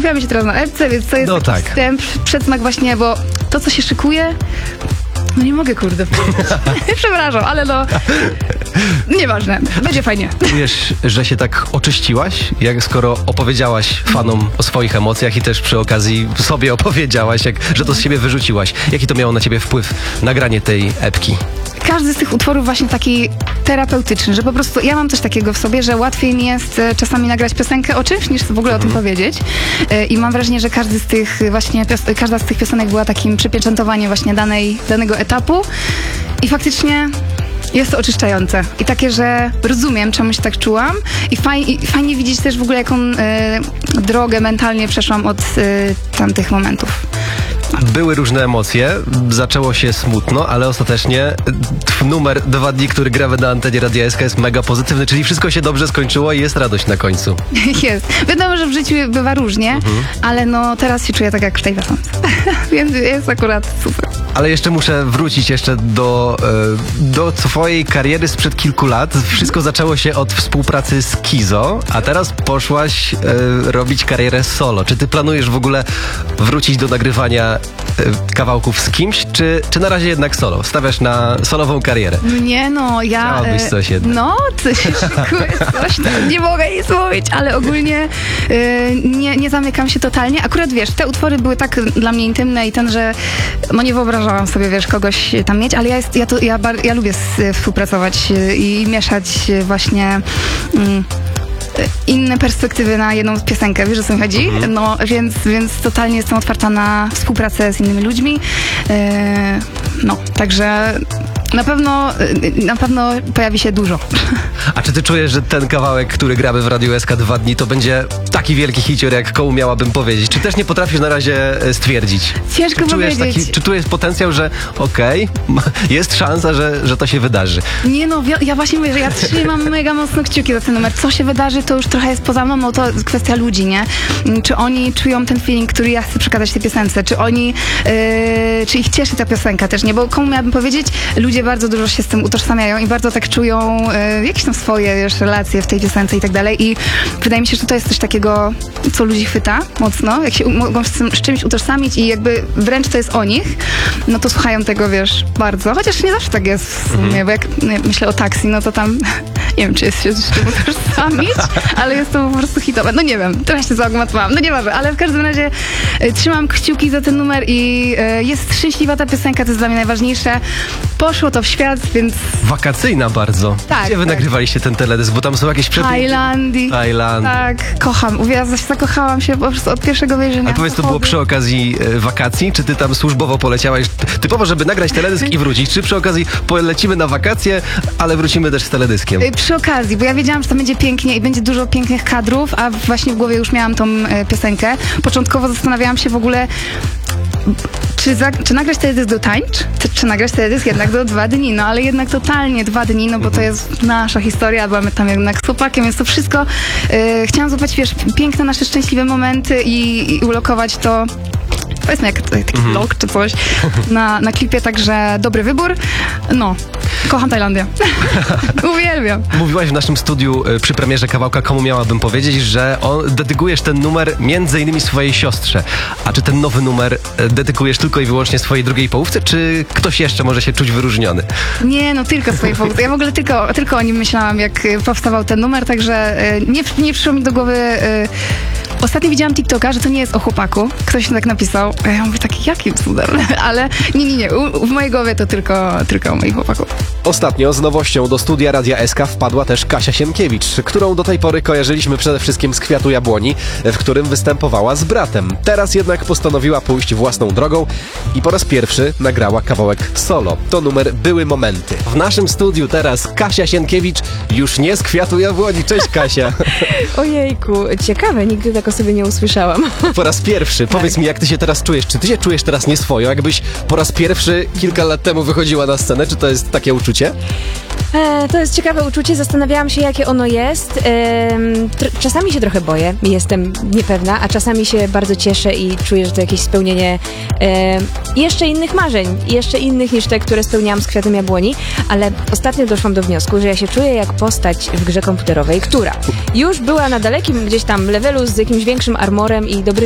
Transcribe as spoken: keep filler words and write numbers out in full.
skupiamy się teraz na epce, więc to jest no taki tak. wstęp, przedsmak właśnie, bo to, co się szykuje, no nie mogę, kurde. Przepraszam, ale no, nieważne, będzie fajnie. Czujesz, że się tak oczyściłaś, jak skoro opowiedziałaś fanom o swoich emocjach i też przy okazji sobie opowiedziałaś, jak, że to z siebie wyrzuciłaś. Jaki to miało na ciebie wpływ, nagranie tej epki? Każdy z tych utworów właśnie taki terapeutyczny, że po prostu ja mam coś takiego w sobie, że łatwiej mi jest e, czasami nagrać piosenkę o czymś, niż w ogóle mm. o tym powiedzieć. E, I mam wrażenie, że każdy z tych właśnie, pios- każda z tych piosenek była takim przypieczętowaniem właśnie danej, danego etapu i faktycznie jest to oczyszczające. I takie, że rozumiem, czemu się tak czułam i, faj, i fajnie widzieć też w ogóle, jaką e, drogę mentalnie przeszłam od e, tamtych momentów. Były różne emocje, zaczęło się smutno, ale ostatecznie numer dwa dni, który gramy na antenie Radia S K, jest mega pozytywny, czyli wszystko się dobrze skończyło i jest radość na końcu. Jest. Wiadomo, że w życiu bywa różnie, mhm. ale no teraz się czuję tak jak w tej piosence. Więc jest akurat super. Ale jeszcze muszę wrócić jeszcze do, do twojej kariery sprzed kilku lat. Wszystko zaczęło się od współpracy z Kizo, a teraz poszłaś e, robić karierę solo. Czy ty planujesz w ogóle wrócić do nagrywania e, kawałków z kimś, czy, czy na razie jednak solo? Stawiasz na solową karierę? Nie no, ja... Chciałabyś coś jednak. No, coś szykuje, coś tam, nie mogę nic mówić, ale ogólnie e, nie, nie zamykam się totalnie. Akurat wiesz, te utwory były tak dla mnie intymne i ten, że no nie wyobrażam sobie, wiesz, kogoś tam mieć, ale ja, jest, ja, to, ja, bar, ja lubię współpracować i mieszać właśnie mm, inne perspektywy na jedną piosenkę, wiesz, o co mi chodzi? Mhm. No, więc, więc totalnie jestem otwarta na współpracę z innymi ludźmi. Yy, no, także na pewno, na pewno pojawi się dużo. A czy ty czujesz, że ten kawałek, który gramy w Radiu S K dwa dni, to będzie taki wielki hicior, jak komu miałabym powiedzieć? Czy też nie potrafisz na razie stwierdzić? Ciężko czy czujesz powiedzieć. Taki, czy tu jest potencjał, że okej, okay, jest szansa, że, że to się wydarzy? Nie no, ja, ja właśnie mówię, że ja trzymam mega mocno kciuki za ten numer. Co się wydarzy, to już trochę jest poza mną, no to kwestia ludzi, nie? Czy oni czują ten feeling, który ja chcę przekazać tej piosence? Czy oni, yy, czy ich cieszy ta piosenka też, nie? Bo komu miałabym powiedzieć? Ludzie bardzo dużo się z tym utożsamiają i bardzo tak czują yy, jakieś tam swoje wiesz, relacje w tej piosence i tak dalej. I wydaje mi się, że to jest coś takiego, co ludzi chwyta mocno, jak się mogą z, z czymś utożsamić i jakby wręcz to jest o nich, no to słuchają tego, wiesz, bardzo. Chociaż nie zawsze tak jest w sumie, mhm. bo jak nie, myślę o Taksi, no to tam nie wiem, czy jest się z czym utożsamić, ale jest to po prostu hitowe. No nie wiem, trochę się zagmatwałam, no nieważne, ale w każdym razie y, trzymam kciuki za ten numer i y, jest szczęśliwa ta piosenka, to jest dla mnie najważniejsze. Poszło to w świat, więc... Wakacyjna bardzo. Tak, Gdzie wy tak. nagrywaliście ten teledysk? Bo tam są jakieś przedmioty. Tajlandii. Tajlandii. Tak, kocham. Ja zakochałam się po prostu od pierwszego wejrzenia. A powiedz, to było przy okazji e, wakacji? Czy ty tam służbowo poleciałaś? Typowo, żeby nagrać teledysk i wrócić? Czy przy okazji polecimy na wakacje, ale wrócimy też z teledyskiem? Y, Przy okazji, bo ja wiedziałam, że tam będzie pięknie i będzie dużo pięknych kadrów, a właśnie w głowie już miałam tą e, piosenkę. Początkowo zastanawiałam się w ogóle, czy, za, czy nagrać teledysk do tańcz, czy, czy nagrać teledysk jednak do dwa dni, no ale jednak totalnie dwa dni, no bo to jest nasza historia, byłam tam jednak z chłopakiem, więc to wszystko e, chciałam złapać, wiesz, piękne nasze szczęśliwe momenty i, i ulokować to, powiedzmy jak taki mhm. vlog czy coś na, na klipie, także dobry wybór. No, kocham Tajlandię. Uwielbiam. Mówiłaś w naszym studiu y, przy premierze kawałka Komu miałabym powiedzieć, że on, dedykujesz ten numer między innymi swojej siostrze. A czy ten nowy numer y, dedykujesz tylko i wyłącznie swojej drugiej połówce, czy ktoś jeszcze może się czuć wyróżniony? Nie, no tylko swojej połówce. Ja w ogóle tylko, tylko o nim myślałam, jak powstawał ten numer, także y, nie, nie przyszło mi do głowy... Y, Ostatnio widziałam TikToka, że to nie jest o chłopaku. Ktoś tak napisał. A ja mówię, taki jakim cudem? Ale nie, nie, nie. U, w mojej głowie to tylko, tylko o moich chłopaku. Ostatnio z nowością do studia Radia S K wpadła też Kasia Sienkiewicz, którą do tej pory kojarzyliśmy przede wszystkim z Kwiatu Jabłoni, w którym występowała z bratem. Teraz jednak postanowiła pójść własną drogą i po raz pierwszy nagrała kawałek solo. To numer Były Momenty. W naszym studiu teraz Kasia Sienkiewicz, już nie z Kwiatu Jabłoni. Cześć Kasia. Ojejku, ciekawe, nigdy tak o sobie nie usłyszałam. Po raz pierwszy. Powiedz Tak. mi, jak ty się teraz czujesz? Czy ty się czujesz teraz nieswojo? Jakbyś po raz pierwszy kilka lat temu wychodziła na scenę? Czy to jest takie uczucie? E, to jest ciekawe uczucie, zastanawiałam się, jakie ono jest. E, tr- czasami się trochę boję, jestem niepewna, a czasami się bardzo cieszę i czuję, że to jakieś spełnienie e, jeszcze innych marzeń, jeszcze innych niż te, które spełniałam z Kwiatem Jabłoni, ale ostatnio doszłam do wniosku, że ja się czuję jak postać w grze komputerowej, która już była na dalekim gdzieś tam levelu z jakimś większym armorem i dobrymi